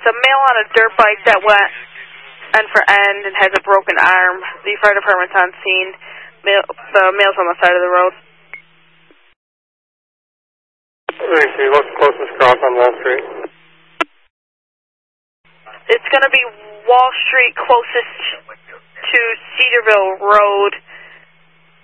a male on a dirt bike that went end for end and has a broken arm. The fire department's on scene. The male's on the side of the road. Thank you. What's the closest cross on Wall Street? It's going to be Wall Street closest to Cedarville Road.